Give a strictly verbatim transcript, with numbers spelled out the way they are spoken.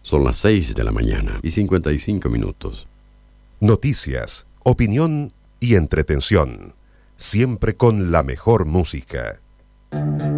Son las seis de la mañana y cincuenta y cinco minutos. Noticias, opinión y entretención. Siempre con la mejor música.